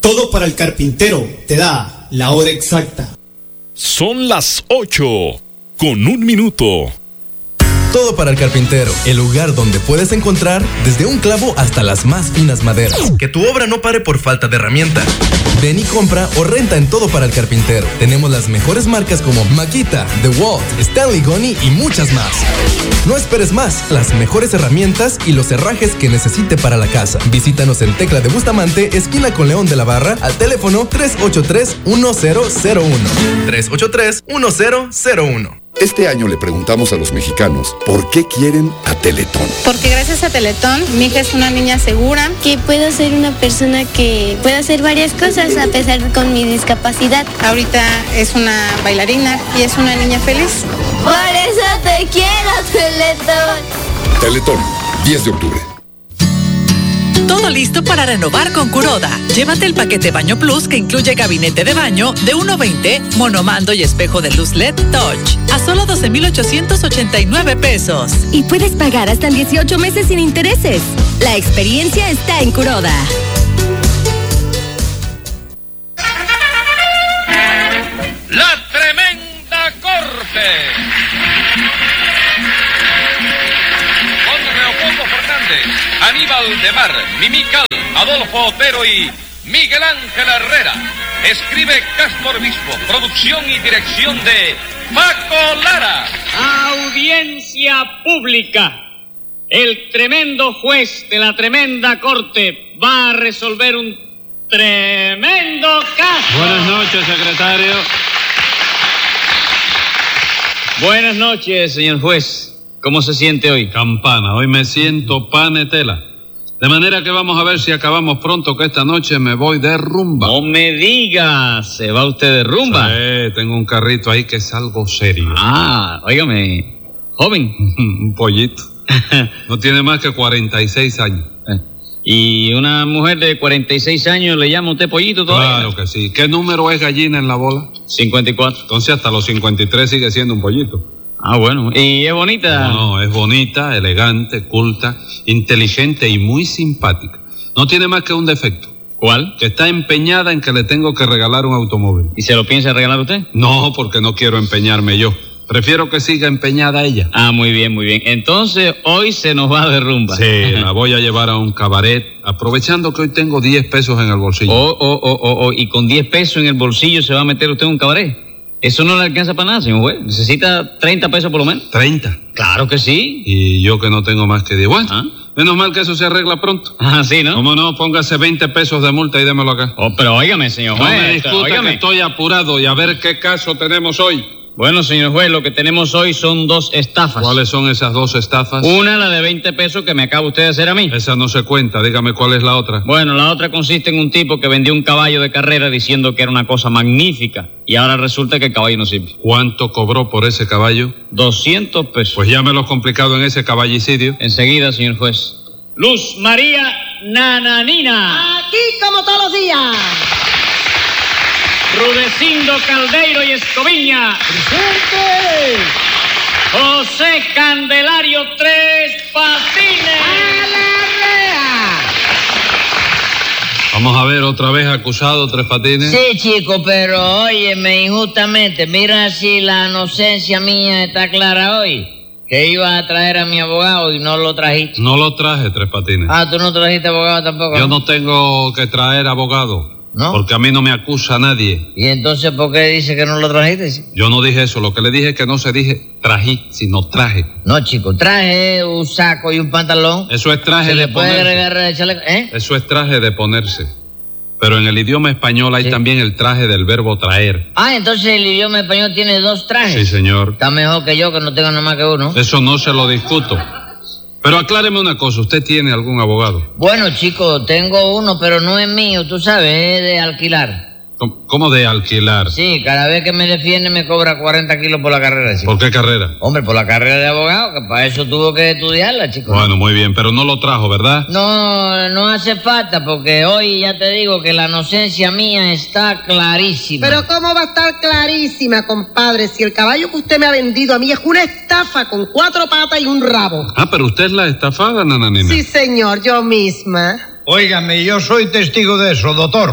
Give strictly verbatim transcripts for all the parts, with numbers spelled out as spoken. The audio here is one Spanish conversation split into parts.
Todo para el Carpintero te da la hora exacta. Son las ocho con un minuto. Todo para el Carpintero, el lugar donde puedes encontrar desde un clavo hasta las más finas maderas. Que tu obra no pare por falta de herramienta. Ven y compra o renta en Todo para el Carpintero. Tenemos las mejores marcas como Makita, DeWalt, Stanley Goni y muchas más. No esperes más, las mejores herramientas y los herrajes que necesite para la casa. Visítanos en Tecla de Bustamante, esquina con León de la Barra, al teléfono tres ocho tres, uno cero cero uno. tres ocho tres, uno cero cero uno. Este año le preguntamos a los mexicanos por qué quieren a Teletón. Porque gracias a Teletón, mi hija es una niña segura. Que puedo ser una persona que puede hacer varias cosas a pesar de con mi discapacidad. Ahorita es una bailarina y es una niña feliz. Por eso te quiero, Teletón. Teletón, diez de octubre. Todo listo para renovar con Kuroda. Llévate el paquete Baño Plus que incluye gabinete de baño de uno veinte, monomando y espejo de luz L E D Touch a solo doce mil ochocientos ochenta y nueve pesos. Y puedes pagar hasta dieciocho meses sin intereses. La experiencia está en Kuroda. La Tremenda Corte. Aníbal de Mar, Mimical, Adolfo Otero y Miguel Ángel Herrera. Escribe Castro Obispo, producción y dirección de Paco Lara. Audiencia pública. El tremendo juez de la tremenda corte va a resolver un tremendo caso. Buenas noches, secretario. Buenas noches, señor juez. ¿Cómo se siente hoy? Campana, hoy me siento panetela. De manera que vamos a ver si acabamos pronto, que esta noche me voy de rumba. No me diga, ¿se va usted de rumba? Sí, tengo un carrito ahí que es algo serio. Ah, óigame, joven. Un pollito. No tiene más que cuarenta y seis años. ¿Y una mujer de cuarenta y seis años le llama a usted pollito todavía? Claro que sí. ¿Qué número es gallina en la bola? cincuenta y cuatro. Entonces hasta los cincuenta y tres sigue siendo un pollito. Ah, bueno. ¿Y es bonita? No, no, es bonita, elegante, culta, inteligente y muy simpática. No tiene más que un defecto. ¿Cuál? Que está empeñada en que le tengo que regalar un automóvil. ¿Y se lo piensa regalar usted? No, porque no quiero empeñarme yo. Prefiero que siga empeñada ella. Ah, muy bien, muy bien. Entonces, hoy se nos va de rumba. Sí, la voy a llevar a un cabaret, aprovechando que hoy tengo diez pesos en el bolsillo. Oh, oh, oh, oh, oh. ¿Y con diez pesos en el bolsillo se va a meter usted en un cabaret? Eso no le alcanza para nada, señor juez. Necesita treinta pesos por lo menos. ¿treinta? Claro que sí. Y yo que no tengo más que diez. Bueno, ¿ah? Menos mal que eso se arregla pronto. Ah, sí, ¿no? ¿Cómo no? Póngase veinte pesos de multa y démelo acá. Oh, pero óigame, señor juez. No me discuta, óigame. que estoy apurado y a ver qué caso tenemos hoy. Bueno, señor juez, lo que tenemos hoy son dos estafas. ¿Cuáles son esas dos estafas? Una, la de veinte pesos que me acaba usted de hacer a mí. Esa no se cuenta, dígame cuál es la otra. Bueno, la otra consiste en un tipo que vendió un caballo de carrera diciendo que era una cosa magnífica. Y ahora resulta que el caballo no sirve. ¿Cuánto cobró por ese caballo? doscientos pesos. Pues ya me lo he complicado en ese caballicidio. Enseguida, señor juez. Luz María Nananina. Aquí como todos los días. Rudecindo Caldeiro y Escoviña. ¡Presente! José Candelario Tres Patines. ¡A la rea! Vamos a ver otra vez acusado Tres Patines. Sí, chico, pero óyeme, injustamente, mira si la inocencia mía está clara hoy. Que iba a traer a mi abogado y no lo trajiste. No lo traje, Tres Patines. Ah, ¿tú no trajiste abogado tampoco? Yo no tengo que traer abogado. ¿No? Porque a mí no me acusa nadie. ¿Y entonces por qué dice que no lo trajiste? Yo no dije eso, lo que le dije es que no se dije trají, sino traje. No, chico, traje un saco y un pantalón. Eso es traje ¿Se de le puede ponerse. agregar el chaleco? ¿Eh? Eso es traje de ponerse. Pero en el idioma español hay sí. también el traje del verbo traer. Ah, entonces el idioma español tiene dos trajes. Sí, señor. Está mejor que yo, que no tengo nada más que uno. Eso no se lo discuto. Pero acláreme una cosa, ¿usted tiene algún abogado? Bueno, chico, tengo uno, pero no es mío, tú sabes, es de alquilar. ¿Cómo de alquilar? Sí, cada vez que me defiende me cobra cuarenta kilos por la carrera, chico. ¿Por qué carrera? Hombre, por la carrera de abogado, que para eso tuvo que estudiarla, chico. Bueno, muy bien, pero no lo trajo, ¿verdad? No, no hace falta, porque hoy ya te digo que la inocencia mía está clarísima. Pero ¿cómo va a estar clarísima, compadre, si el caballo que usted me ha vendido a mí es una estafa con cuatro patas y un rabo? Ah, pero usted es la estafada, Nananina. Sí, señor, yo misma. Óigame, yo soy testigo de eso, doctor.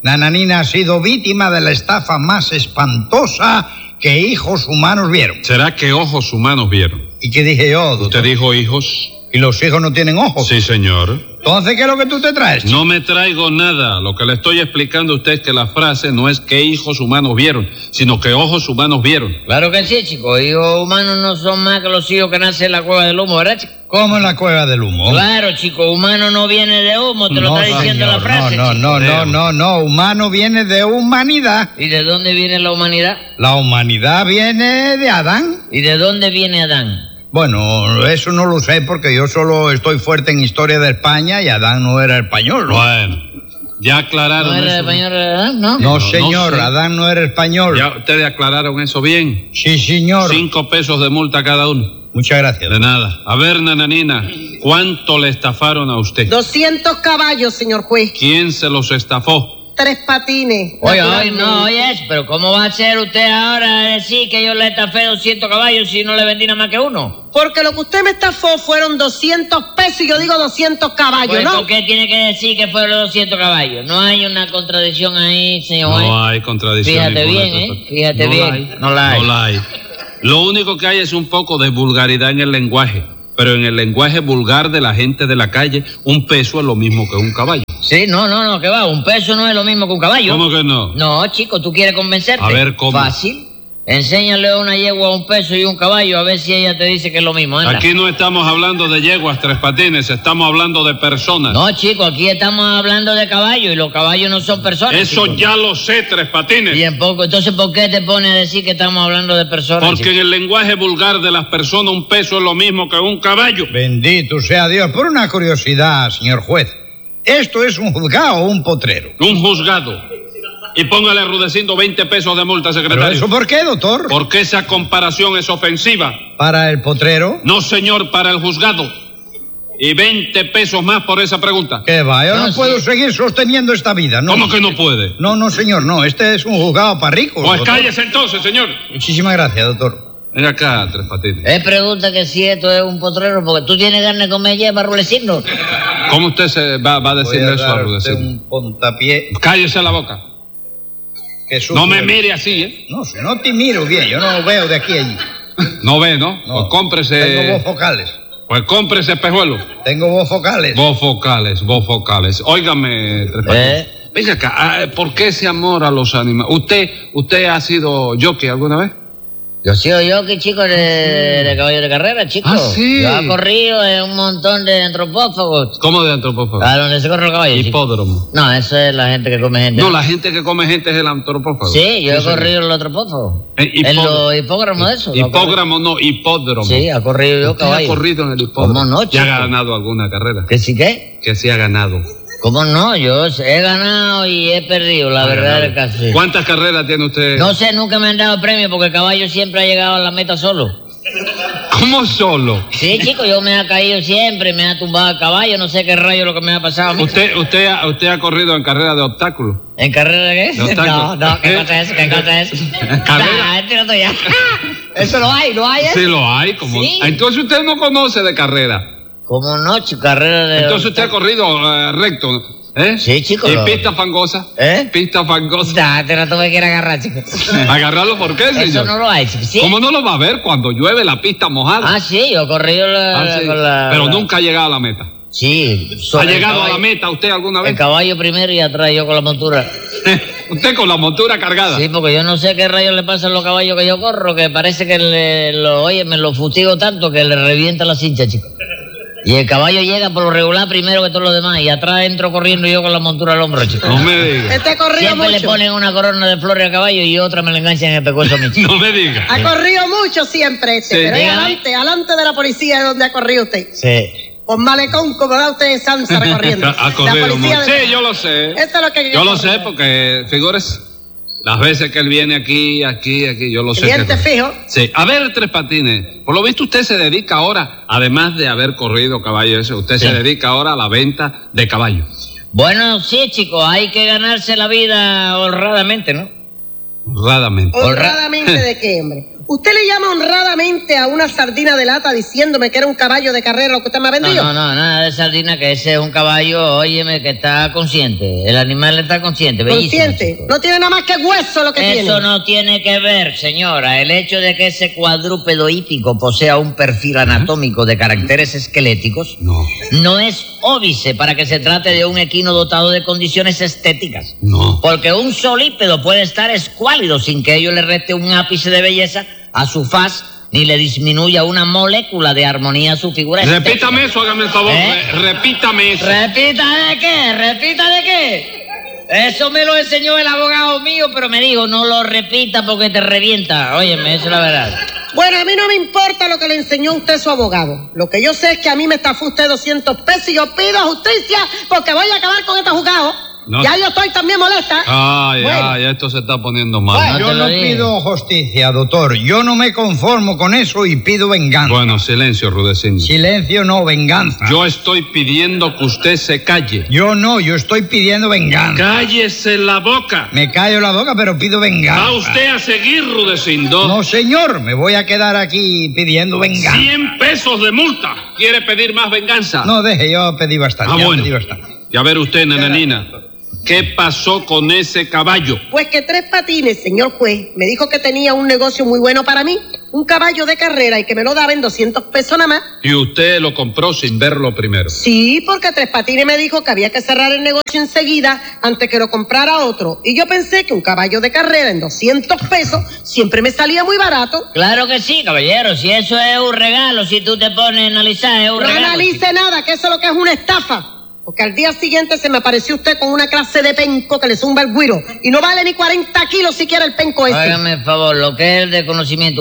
Nananina ha sido víctima de la estafa más espantosa que hijos humanos vieron. ¿Será que ojos humanos vieron? ¿Y qué dije yo, doctor? ¿Usted dijo hijos? ¿Y los hijos no tienen ojos? Sí, señor. Entonces, ¿qué es lo que tú te traes? No me traigo nada. Lo que le estoy explicando a usted es que la frase no es que hijos humanos vieron, sino que ojos humanos vieron. Claro que sí, chico. Hijos humanos no son más que los hijos que nacen en la cueva del humo, ¿verdad, chico? ¿Cómo en la cueva del humo? Claro, chico. Humano no viene de humo, te lo no, está diciendo señor, la frase, No, no, chico. no, no, no, no. Humano viene de humanidad. ¿Y de dónde viene la humanidad? La humanidad viene de Adán. ¿Y de dónde viene Adán? Bueno, eso no lo sé porque yo solo estoy fuerte en historia de España y Adán no era español, ¿no? Bueno, ya aclararon ¿No era eso. español Adán, no? No, No, señor, no sé. Adán no era español. ¿Ya ustedes aclararon eso bien? Sí, señor. Cinco pesos de multa cada uno. Muchas gracias. De nada. A ver, Nananina, ¿cuánto le estafaron a usted? doscientos caballos, señor juez. ¿Quién se los estafó? Tres patines. Oye, oye, no, oye, pero ¿cómo va a ser usted ahora a decir que yo le estafé doscientos caballos si no le vendí nada más que uno? Porque lo que usted me estafó fueron doscientos pesos y yo digo doscientos caballos, Pues, ¿no? ¿por qué tiene que decir que fueron doscientos caballos? No hay una contradicción ahí, señor juez. No hay contradicción. Fíjate ninguna, bien, ¿eh? Tres Patines. Fíjate No bien. la hay. No la hay. No la hay. Lo único que hay es un poco de vulgaridad en el lenguaje. Pero en el lenguaje vulgar de la gente de la calle, un peso es lo mismo que un caballo. Sí, no, no, no, que va, un peso no es lo mismo que un caballo. ¿Cómo que no? No, chico, tú quieres convencerte. A ver, ¿cómo? Fácil. Enséñale a una yegua un peso y un caballo a ver si ella te dice que es lo mismo. Anda. Aquí no estamos hablando de yeguas, Tres Patines, estamos hablando de personas. No, chico, aquí estamos hablando de caballos y los caballos no son personas. Eso chico. ya lo sé, Tres Patines. Bien poco. Entonces, ¿por qué te pones a decir que estamos hablando de personas? Porque chico? en el lenguaje vulgar de las personas un peso es lo mismo que un caballo. Bendito sea Dios. Por una curiosidad, señor juez. ¿Esto es un juzgado o un potrero? Un juzgado. Y póngale a Rudecindo veinte pesos de multa, secretario. ¿Pero eso por qué, doctor? Porque esa comparación es ofensiva. ¿Para el potrero? No, señor, para el juzgado. Y veinte pesos más por esa pregunta. ¿Qué va? Yo no, No, puedo sí. seguir sosteniendo esta vida, ¿no? ¿Cómo que no puede? No, no, señor, no. Este es un juzgado para ricos. Pues doctor. cállese entonces, señor. Muchísimas gracias, doctor. Ven acá, Tres Patines. Él pregunta que si esto es un potrero porque tú tienes ganas de comer hierba, Rudecindo. ¿Cómo usted se va, va a Voy decirle a eso a dar usted Rudecindo? un pontapié. Cállese la boca. Que No me sucio. mire así, ¿eh? No, si no te miro bien, yo no veo de aquí a allí. No ve, ¿no? No. Pues cómprese... Tengo voz focales. Pues cómprese espejuelo. Tengo voz focales. Vos focales, vos focales. Óigame, Tres Patines. ¿Eh? Venga acá, ah, ¿por qué ese amor a los animales? ¿Usted usted ha sido jockey alguna vez? Yo soy yo que chico de, de caballo de carrera, chico. Ah, sí. Yo he corrido en un montón de antropófagos. ¿Cómo de antropófago? ¿A dónde se corre el caballo, chico? Hipódromo. No, eso es la gente que come gente. No, la gente que come gente es el antropófago. Sí, yo he señor. corrido en los antropófagos. Eh, En hipódromo. los hipógramos de eso. Hipógramo, no, hipódromo. Sí, ha corrido yo ¿Usted caballo. ha corrido en el hipódromo? ¿Cómo no, ¿Ya chico? ha ganado alguna carrera? ¿Que sí qué? Que sí ha ganado. ¿Cómo no? Yo he ganado y he perdido, la Ha verdad ganado. es que sí. ¿Cuántas carreras tiene usted? No sé, nunca me han dado premio porque el caballo siempre ha llegado a la meta solo. ¿Cómo solo? Sí, chico, yo me ha caído siempre, me ha tumbado el caballo, no sé qué rayo es lo que me ha pasado a mí. ¿Usted, usted, ha, usted ha corrido en carrera de obstáculos? ¿En carrera de qué? De obstáculos. No, no, ¿qué ¿Eh? cosa es eso? ¿Qué cosa es eso? ¿Carrera? Ah, este no estoy ya. Eso lo hay, lo hay, ¿eh? Sí, lo hay. Como... Sí. Entonces usted no conoce de carrera. ¿Cómo no, chico? Carrera de... Entonces usted ha corrido eh, recto, ¿eh? Sí, chico. ¿Y lo- pista fangosa? ¿Eh? Pista fangosa. Nah, te lo tuve que ir a agarrar, chico. ¿Agarrarlo por qué, señor? Eso no lo hay, chico. ¿Sí? ¿Cómo no lo va a ver cuando llueve la pista mojada? Ah, sí, yo he corrido la, Ah, sí. con la... Pero la- nunca ha llegado a la meta. Sí. ¿Ha sobre el llegado a la caballo- meta usted alguna vez? El caballo primero y atrás yo con la montura. Usted con la montura cargada. Sí, porque yo no sé qué rayos le pasa a los caballos que yo corro, que parece que le, lo, oye, me lo fustigo tanto que le revienta la cincha, chico. Y el caballo llega por lo regular primero que todos los demás y atrás entro corriendo yo con la montura al hombro, chico. No me diga. Este ha corrido Siempre le mucho. ponen una corona de flores al caballo y otra me la enganchan en el pescuezo a mí, chico. No me diga. Ha corrido mucho siempre este, Sí. pero ahí Dígame. adelante, adelante de la policía es donde ha corrido usted. Sí. Por malecón, como da usted de Sansa recorriendo. Ha corrido La policía mucho. de- Sí, yo lo sé. Eso es lo que Yo lo sé porque, figúrese, las veces que él viene aquí, aquí, aquí, yo lo sé. Cliente que- fijo. Sí. A ver, Tres Patines, por lo visto usted se dedica ahora, además de haber corrido caballo ese, usted Sí. se dedica ahora a la venta de caballos. Bueno, sí, chico, hay que ganarse la vida honradamente, ¿no? Honradamente. ¿Honradamente de qué, hombre? Usted le llama honradamente a una sardina de lata diciéndome que era un caballo de carrera lo que usted me ha vendido. No, no, no, nada de sardina, que ese es un caballo, óyeme, que está consciente. El animal está consciente, bellísimo. ¿Consciente? Chico. No tiene nada más que hueso lo que Eso tiene. Eso no tiene que ver, señora. El hecho de que ese cuadrúpedo hípico posea un perfil anatómico de caracteres esqueléticos no, no es óbice para que se trate de un equino dotado de condiciones estéticas. No. Porque un solípedo puede estar escuálido sin que ello le reste un ápice de belleza a su faz ni le disminuya una molécula de armonía a su figura. Repítame eso, hágame el favor. ¿Eh? Re repítame eso. ¿Repita de qué? ¿Repita de qué? Eso me lo enseñó el abogado mío, pero me dijo, no lo repita porque te revienta. Óyeme, eso es la verdad. Bueno, a mí no me importa lo que le enseñó usted su abogado. Lo que yo sé es que a mí me estafó usted doscientos pesos y yo pido justicia porque voy a acabar con este juzgado. No. Ya yo estoy también molesta. Ah, ya, bueno. ya esto se está poniendo mal. Bueno, yo no pido justicia, doctor. Yo no me conformo con eso y pido venganza. Bueno, silencio, Rudecindo. Silencio, no, venganza. Yo estoy pidiendo que usted se calle. Yo no, yo estoy pidiendo venganza. ¡Cállese la boca! Me callo la boca, pero pido venganza. ¿Va usted a seguir, Rudecindo? No, señor, me voy a quedar aquí pidiendo venganza. ¡Cien pesos de multa! ¿Quiere pedir más venganza? No, deje, yo pedí bastante. Ah, ya bueno. pedí bastante. Y a ver usted, nananina, ¿qué pasó con ese caballo? Pues que Tres Patines, señor juez, me dijo que tenía un negocio muy bueno para mí, un caballo de carrera y que me lo daba en doscientos pesos nada más. ¿Y usted lo compró sin verlo primero? Sí, porque Tres Patines me dijo que había que cerrar el negocio enseguida antes que lo comprara otro. Y yo pensé que un caballo de carrera en doscientos pesos siempre me salía muy barato. Claro que sí, caballero, si eso es un regalo, si tú te pones a analizar, es un no regalo. No analice sí. nada, que eso es lo que es una estafa. Porque al día siguiente se me apareció usted con una clase de penco que le zumba el güiro. Y no vale ni cuarenta kilos siquiera el penco ese. Hágame el favor, lo que es el desconocimiento.